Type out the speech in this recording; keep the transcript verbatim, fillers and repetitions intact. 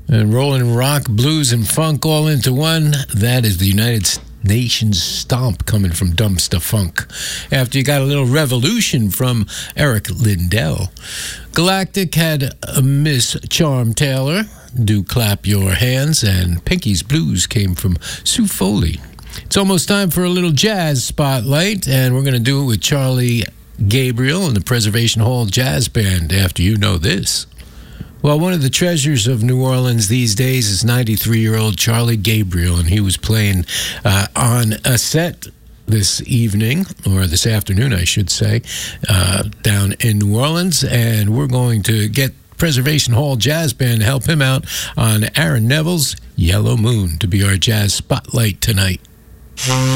And rolling rock, blues, and funk all into one. That is the United Nations Stomp coming from Dumpster Funk. After you got a little Revolution from Eric Lindell. Galactic had a Miss Charm Taylor, Do Clap Your Hands, and Pinky's Blues came from Sue Foley. It's almost time for a little jazz spotlight, and we're going to do it with Charlie Gabriel and the Preservation Hall Jazz Band after you know this. Well, one of the treasures of New Orleans these days is ninety-three-year-old Charlie Gabriel, and he was playing uh, on a set this evening, or this afternoon, I should say, uh, down in New Orleans, and we're going to get Preservation Hall Jazz Band to help him out on Aaron Neville's Yellow Moon to be our jazz spotlight tonight.